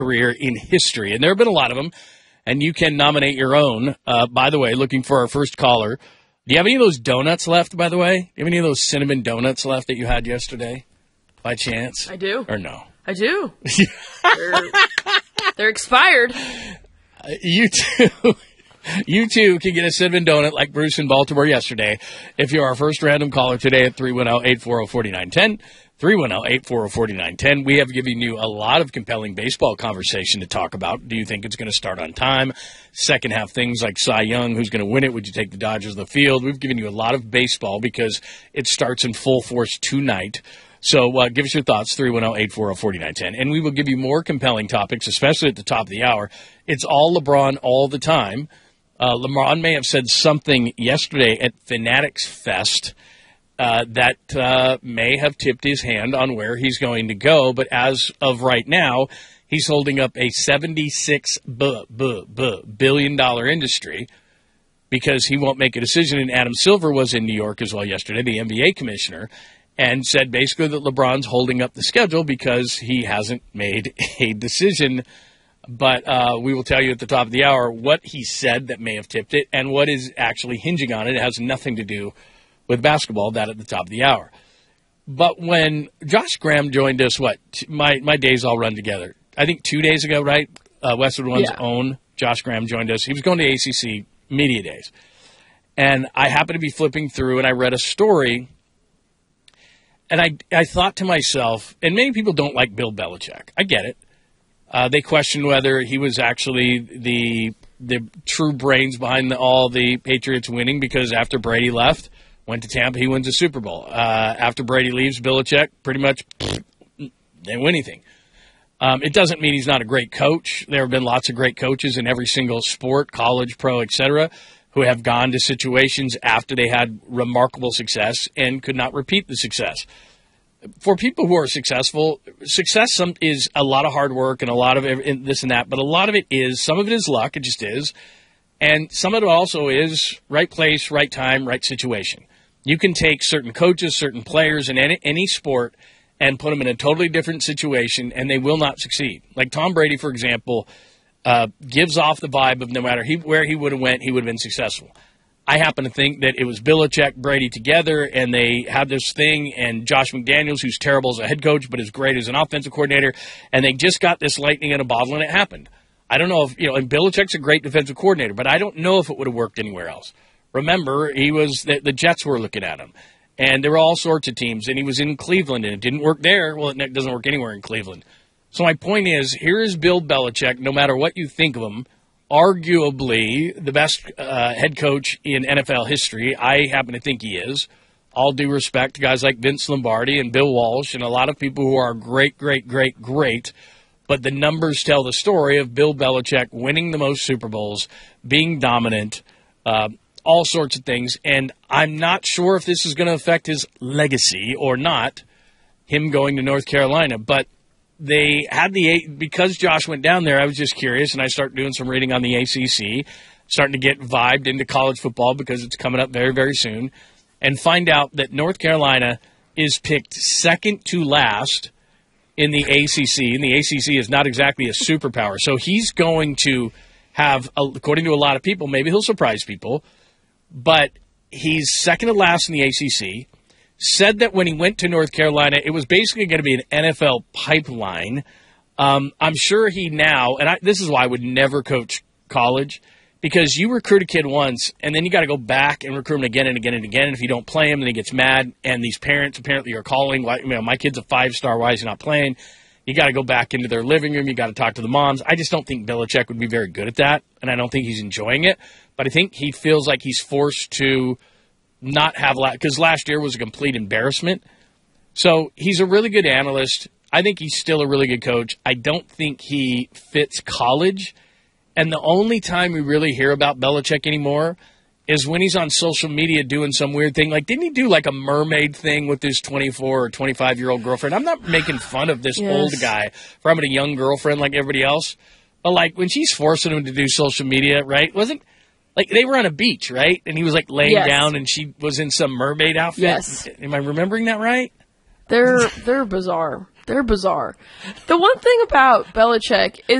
career in history. And there have been a lot of them, and you can nominate your own. By the way, looking for our first caller. Do you have any of those donuts left, by the way? Do you have any of those cinnamon donuts left that you had yesterday, by chance? I do. Or no? I do. They're expired. You too can get a cinnamon donut like Bruce in Baltimore yesterday if you're our first random caller today at 310-840-4910. 310-840-4910. We have given you a lot of compelling baseball conversation to talk about. Do you think it's going to start on time? Second half things like Cy Young, who's going to win it? Would you take the Dodgers to the field? We've given you a lot of baseball because it starts in full force tonight. So give us your thoughts, 310-840-4910. And we will give you more compelling topics, especially at the top of the hour. It's all LeBron all the time. LeBron may have said something yesterday at Fanatics Fest that may have tipped his hand on where he's going to go. But as of right now, he's holding up a $76 billion industry because he won't make a decision. And Adam Silver was in New York as well yesterday, the NBA commissioner, and said basically that LeBron's holding up the schedule because he hasn't made a decision. But we will tell you at the top of the hour what he said that may have tipped it and what is actually hinging on it. It has nothing to do with basketball, that at the top of the hour. But when Josh Graham joined us, my days all run together. I think 2 days ago, right? Westwood One's own Josh Graham joined us. He was going to ACC Media Days. And I happened to be flipping through, and I read a story. And I thought to myself, and many people don't like Bill Belichick. I get it. They question whether he was actually the true brains behind all the Patriots winning because after Brady left, went to Tampa, he wins a Super Bowl. After Brady leaves, Belichick pretty much didn't win anything. It doesn't mean he's not a great coach. There have been lots of great coaches in every single sport, college, pro, etc., who have gone to situations after they had remarkable success and could not repeat the success. For people who are successful, success is a lot of hard work and a lot of this and that, but a lot of it is, some of it is luck, it just is, and some of it also is right place, right time, right situation. You can take certain coaches, certain players in any sport and put them in a totally different situation, and they will not succeed. Like Tom Brady, for example, gives off the vibe of no matter where he would have went, he would have been successful. I happen to think that it was Belichick, Brady together, and they had this thing, and Josh McDaniels, who's terrible as a head coach but is great as an offensive coordinator, and they just got this lightning in a bottle, and it happened. I don't know if, and Belichick's a great defensive coordinator, but I don't know if it would have worked anywhere else. Remember, the Jets were looking at him, and there were all sorts of teams, and he was in Cleveland, and it didn't work there. Well, it doesn't work anywhere in Cleveland. So my point is, here is Bill Belichick, no matter what you think of him, arguably the best head coach in NFL history. I happen to think he is. All due respect to guys like Vince Lombardi and Bill Walsh and a lot of people who are great, great, great, great. But the numbers tell the story of Bill Belichick winning the most Super Bowls, being dominant, all sorts of things. And I'm not sure if this is going to affect his legacy or not, him going to North Carolina. But they had because Josh went down there, I was just curious, and I started doing some reading on the ACC, starting to get vibed into college football because it's coming up very, very soon, and find out that North Carolina is picked second to last in the ACC, and the ACC is not exactly a superpower. So he's going to have, according to a lot of people, maybe he'll surprise people, but he's second to last in the ACC. Said that when he went to North Carolina, it was basically going to be an NFL pipeline. I'm sure he now, and this is why I would never coach college, because you recruit a kid once, and then you got to go back and recruit him again and again and again. And if you don't play him, then he gets mad. And these parents apparently are calling, my kid's a 5-star, why is he not playing? You got to go back into their living room. You got to talk to the moms. I just don't think Belichick would be very good at that, and I don't think he's enjoying it. But I think he feels like he's forced to not have because last year was a complete embarrassment. So he's a really good analyst. I think he's still a really good coach. I don't think he fits college. And the only time we really hear about Belichick anymore is when he's on social media doing some weird thing. Like, didn't he do like a mermaid thing with his 24 or 25-year-old girlfriend? I'm not making fun of this old guy for having a young girlfriend like everybody else. But like when she's forcing him to do social media, right? Like, they were on a beach, right? And he was, like, laying down, and she was in some mermaid outfit. Yes. Am I remembering that right? They're bizarre. They're bizarre. The one thing about Belichick is